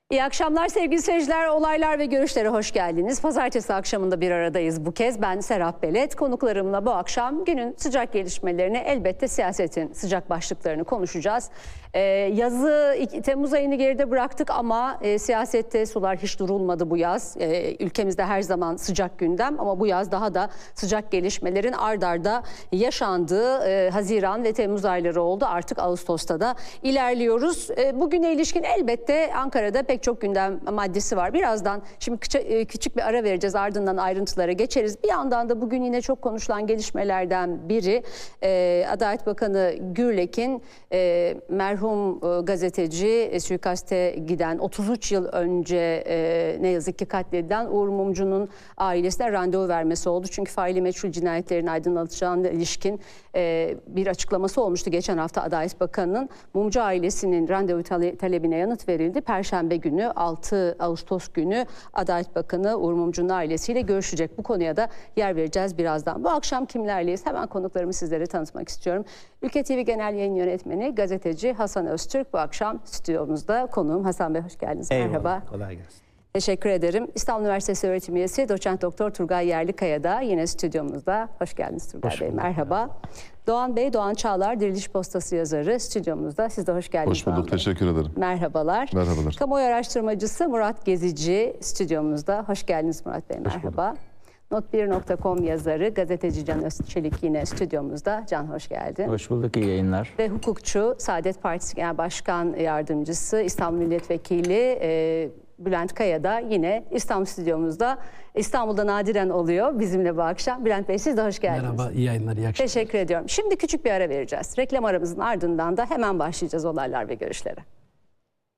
İyi akşamlar sevgili seyirciler. Olaylar ve görüşlere hoş geldiniz. Pazartesi akşamında bir aradayız bu kez. Ben Serap Belet. Konuklarımla bu akşam günün sıcak gelişmelerini, elbette siyasetin sıcak başlıklarını konuşacağız. Temmuz ayını geride bıraktık ama siyasette sular hiç durulmadı bu yaz. Ülkemizde her zaman sıcak gündem ama bu yaz daha da sıcak gelişmelerin ard arda yaşandığı Haziran ve Temmuz ayları oldu. Artık Ağustos'ta da ilerliyoruz. Bugüne ilişkin elbette Ankara'da pek çok gündem maddesi var. Birazdan şimdi küçük bir ara vereceğiz, ardından ayrıntılara geçeriz. Bir yandan da bugün yine çok konuşulan gelişmelerden biri Adalet Bakanı Gürlek'in merhum gazeteci suikaste giden 33 yıl önce ne yazık ki katledilen Uğur Mumcu'nun ailesine randevu vermesi oldu. Çünkü faili meçhul cinayetlerin aydınlatacağına ilişkin bir açıklaması olmuştu geçen hafta Adalet Bakanı'nın. Mumcu ailesinin randevu talebine yanıt verildi. Perşembe günü 6 Ağustos günü Adalet Bakanı Uğur Mumcu'nun ailesiyle görüşecek. Bu konuya da yer vereceğiz birazdan. Bu akşam kimlerleyiz? Hemen konuklarımı sizlere tanıtmak istiyorum. Ülke TV Genel Yayın Yönetmeni, gazeteci Hasan Öztürk bu akşam stüdyomuzda. Konuğum Hasan Bey, hoş geldiniz. Eyvallah, merhaba. kolay gelsin. Teşekkür ederim. İstanbul Üniversitesi öğretim üyesi Doçent Doktor Turgay Yerlikaya da yine stüdyomuzda. Hoş geldiniz Turgay Bey. Merhaba. Doğan Bey, Doğan Çağlar, Diriliş Postası yazarı stüdyomuzda. Siz de hoş geldiniz. Hoş bulduk, teşekkür ederim. Merhabalar. Merhabalar. Kamuoyu araştırmacısı Murat Gezici stüdyomuzda. Hoş geldiniz Murat Bey. Merhaba. Not1.com yazarı, gazeteci Can Özçelik yine stüdyomuzda. Can, hoş geldin. Hoş bulduk, iyi yayınlar. Ve hukukçu, Saadet Partisi Genel Başkan Yardımcısı, İstanbul Milletvekili Bülent Kaya da yine İstanbul stüdyomuzda. İstanbul'da nadiren oluyor bizimle bu akşam. Bülent Bey, siz de hoş geldiniz. Merhaba, iyi yayınlar, iyi akşamlar. Teşekkür ediyorum. Şimdi küçük bir ara vereceğiz. Reklam aramızın ardından da hemen başlayacağız olaylar ve görüşlere.